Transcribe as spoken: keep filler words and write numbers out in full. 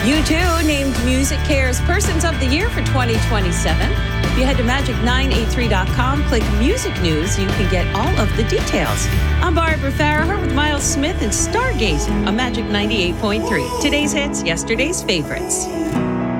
U two named MusiCares Persons of the Year for twenty twenty-seven. If you head to magic nine eight three dot com, click Music News, you can get all of the details. I'm Barbara Farraher with Miles Smith and Stargazing on Magic ninety-eight point three. Today's hits, yesterday's favorites.